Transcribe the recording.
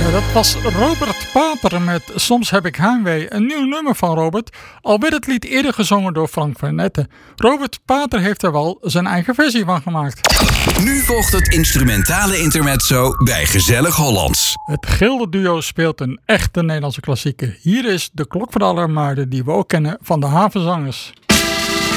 Dat was Robert Pater met Soms heb ik heimwee. Een nieuw nummer van Robert, al werd het lied eerder gezongen door Frank van Etten. Robert Pater heeft er wel zijn eigen versie van gemaakt. Nu volgt het instrumentale intermezzo bij Gezellig Hollands. Het Gilde-duo speelt een echte Nederlandse klassieker. Hier is De Klok van de Alarmuiden, die we ook kennen van de Havenzangers.